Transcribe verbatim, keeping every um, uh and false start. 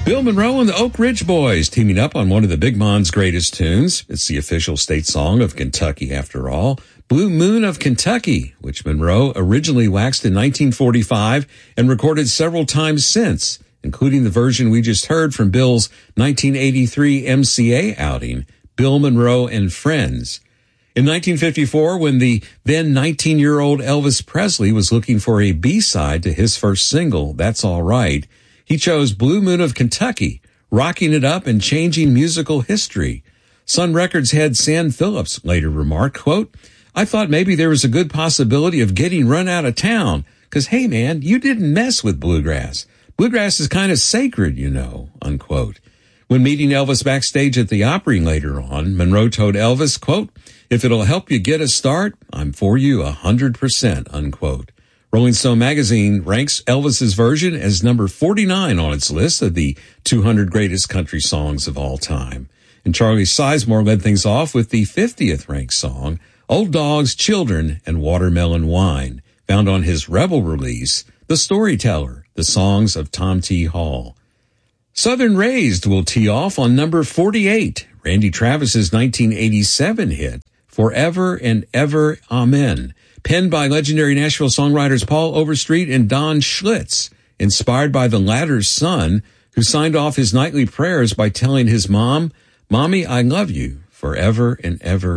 Bill Monroe and the Oak Ridge Boys teaming up on one of the Big Mond's greatest tunes. It's the official state song of Kentucky, after all. Blue Moon of Kentucky, which Monroe originally waxed in nineteen forty-five and recorded several times since, including the version we just heard from Bill's nineteen eighty-three M C A outing, Bill Monroe and Friends. In nineteen fifty-four, when the then nineteen-year-old Elvis Presley was looking for a B-side to his first single, That's All Right, he chose Blue Moon of Kentucky, rocking it up and changing musical history. Sun Records head Sam Phillips later remarked, quote, I thought maybe there was a good possibility of getting run out of town, because, hey, man, you didn't mess with bluegrass. Bluegrass is kind of sacred, you know, unquote. When meeting Elvis backstage at the Opry later on, Monroe told Elvis, quote, if it'll help you get a start, I'm for you a hundred percent, unquote. Rolling Stone magazine ranks Elvis's version as number forty-nine on its list of the two hundred greatest country songs of all time. And Charlie Sizemore led things off with the fiftieth ranked song, Old Dogs, Children, and Watermelon Wine, found on his Rebel release, The Storyteller, The Songs of Tom T. Hall. Southern Raised will tee off on number forty-eight, Randy Travis's nineteen eighty-seven hit, Forever and Ever Amen, penned by legendary Nashville songwriters Paul Overstreet and Don Schlitz, inspired by the latter's son, who signed off his nightly prayers by telling his mom, Mommy, I love you forever and ever.